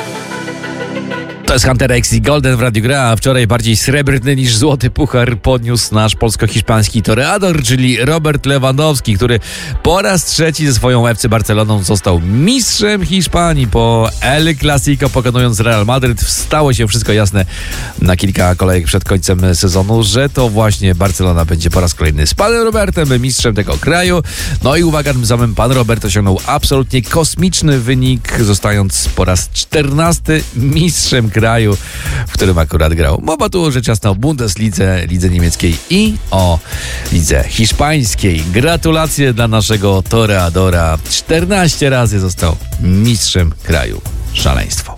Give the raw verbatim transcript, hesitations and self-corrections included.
To jest Hunter X i Golden w Radiu Gra, a wczoraj bardziej srebrny niż złoty puchar podniósł nasz polsko-hiszpański toreador, czyli Robert Lewandowski, który po raz trzeci ze swoją F C Barceloną został mistrzem Hiszpanii. Po El Clasico pokonując Real Madryt, stało się wszystko jasne na kilka kolejek przed końcem sezonu, że to właśnie Barcelona będzie po raz kolejny z panem Robertem mistrzem tego kraju. No i uwaga, tym samym pan Robert osiągnął absolutnie kosmiczny wynik, zostając po raz czternasty mistrzem kraju, w którym akurat grał. Mowa tu rzecz jasna o Bundeslidze, lidze niemieckiej i o lidze hiszpańskiej. Gratulacje dla naszego toreadora. czternaście razy został mistrzem kraju. Szaleństwo.